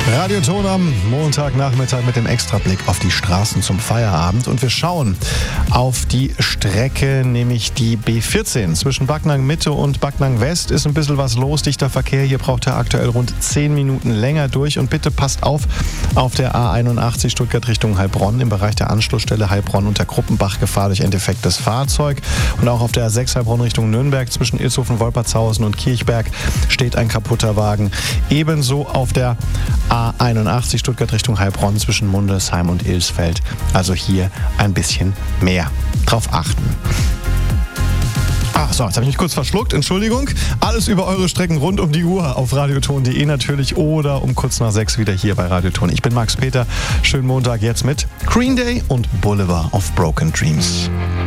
Radioton am Montagnachmittag mit dem Extrablick auf die Straßen zum Feierabend. Und wir schauen auf die Strecke, nämlich die B14. Zwischen Backnang Mitte und Backnang West ist ein bisschen was los. Dichter Verkehr. Hier braucht er aktuell rund 10 Minuten länger durch. Und bitte passt auf der A81 Stuttgart Richtung Heilbronn im Bereich der Anschlussstelle Heilbronn unter Gruppenbach Gefahr durch ein defektes Fahrzeug. Und auch auf der A6 Heilbronn Richtung Nürnberg zwischen Ilshofen, Wolpertshausen und Kirchberg steht ein kaputter Wagen. Ebenso auf der A81 Stuttgart Richtung Heilbronn zwischen Mundelsheim und Ilsfeld. Also hier ein bisschen mehr drauf achten. Ach so, jetzt habe ich mich kurz verschluckt. Entschuldigung. Alles über eure Strecken rund um die Uhr auf radioton.de natürlich oder um kurz nach 6 wieder hier bei Radioton. Ich bin Max Peter. Schönen Montag jetzt mit Green Day und Boulevard of Broken Dreams.